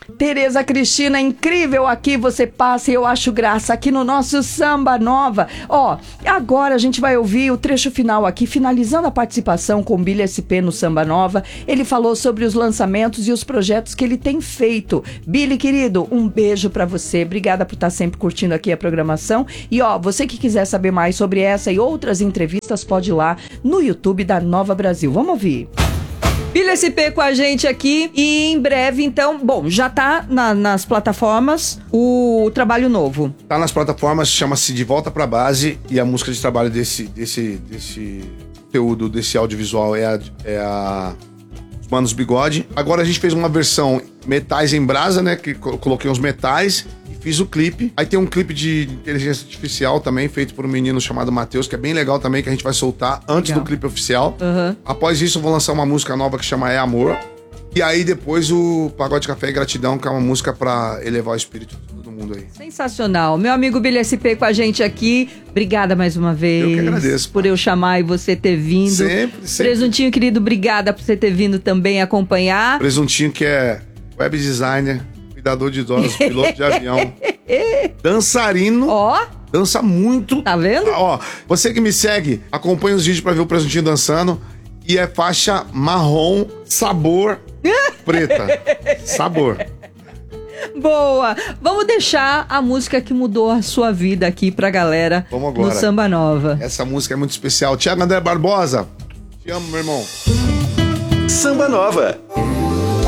Tereza Cristina, incrível aqui, você passa e eu acho graça aqui no nosso Samba Nova. Ó, agora a gente vai ouvir o trecho final aqui, finalizando a participação com o Billy SP no Samba Nova. Ele falou sobre os lançamentos e os projetos que ele tem feito. Billy, querido, um beijo pra você. Obrigada por estar sempre curtindo aqui a programação. E ó, você que quiser saber mais sobre essa e outras entrevistas, pode ir lá no YouTube da Nova Brasil. Vamos ouvir. Billy SP com a gente aqui e em breve, então, bom, já tá nas plataformas o trabalho novo. Tá nas plataformas, chama-se De Volta Pra Base, e a música de trabalho desse conteúdo, desse audiovisual é a Manos Bigode. Agora a gente fez uma versão metais em brasa, né, que coloquei uns metais e fiz o clipe. Aí tem um clipe de inteligência artificial também, feito por um menino chamado Matheus, que é bem legal também, que a gente vai soltar antes do clipe oficial. Após isso eu vou lançar uma música nova que chama É Amor. E aí depois o Pagode Café e Gratidão, que é uma música pra elevar o espírito de todo mundo aí. Sensacional. Meu amigo Billy SP com a gente aqui. Obrigada mais uma vez. Eu que agradeço. Por eu chamar e você ter vindo. Sempre. Presuntinho, querido, obrigada por você ter vindo também acompanhar. Presuntinho, que é web designer, cuidador de idosos, piloto de avião, dançarino. Ó. Dança muito. Tá vendo? Ó, você que me segue, acompanha os vídeos pra ver o Presuntinho dançando. E é faixa marrom, sabor preta. Sabor. Boa! Vamos deixar a música que mudou a sua vida aqui pra galera. Vamos agora. No Samba Nova. Essa música é muito especial. Thiago André Barbosa, te amo, meu irmão. Samba Nova.